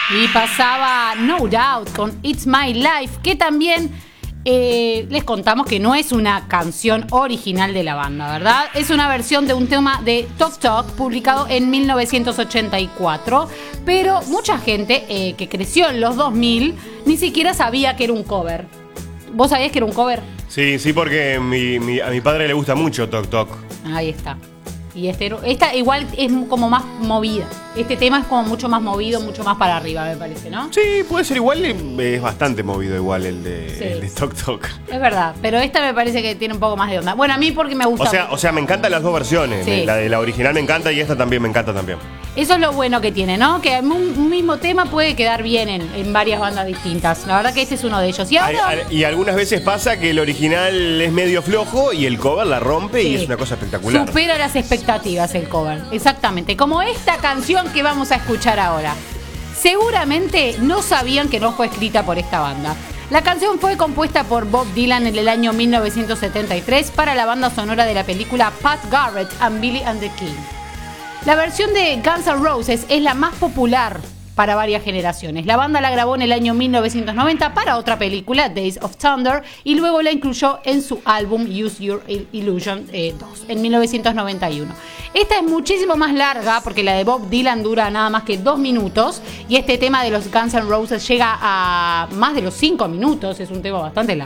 Y pasaba No Doubt con It's My Life, que también les contamos que no es una canción original de la banda, ¿verdad? Es una versión de un tema de Tok Tok publicado en 1984, pero mucha gente que creció en los 2000 ni siquiera sabía que era un cover. ¿Vos sabías que era un cover? Sí, porque a mi padre le gusta mucho Tok Tok. Ahí está. Y esta igual es como más movida. Este tema es como mucho más movido, mucho más para arriba, me parece, ¿no? Sí, puede ser igual, es bastante movido igual el de Tok Tok. Es verdad, pero esta me parece que tiene un poco más de onda. Bueno, a mí porque me gusta. O sea, me encantan las dos versiones. Sí. La de la original me encanta y esta también me encanta también. Eso es lo bueno que tiene, ¿no? Que un mismo tema puede quedar bien en varias bandas distintas. La verdad que este es uno de ellos. Y algunas veces pasa que el original es medio flojo y el cover la rompe y es una cosa espectacular. Supera las expectativas el cover, exactamente. Como esta canción que vamos a escuchar ahora. Seguramente no sabían que no fue escrita por esta banda. La canción fue compuesta por Bob Dylan en el año 1973 para la banda sonora de la película Pat Garrett and Billy and the King. La versión de Guns N' Roses es la más popular para varias generaciones. La banda la grabó en el año 1990 para otra película, Days of Thunder, y luego la incluyó en su álbum Use Your Illusion 2, en 1991. Esta es muchísimo más larga porque la de Bob Dylan dura nada más que 2 minutos y este tema de los Guns N' Roses llega a más de los 5 minutos, es un tema bastante largo.